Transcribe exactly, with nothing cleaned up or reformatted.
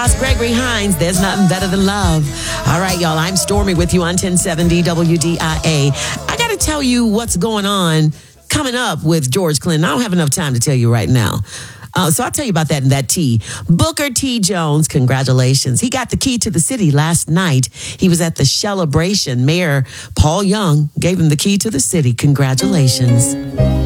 Ross Gregory Hines. There's nothing better than love. All right, y'all. I'm Stormy with you on ten seventy W D I A. I got to tell you what's going on coming up with George Clinton. I don't have enough time to tell you right now. Uh, so I'll tell you about that in that T. Booker T. Jones, congratulations. He got the key to the city last night. He was at the celebration. Mayor Paul Young gave him the key to the city. Congratulations.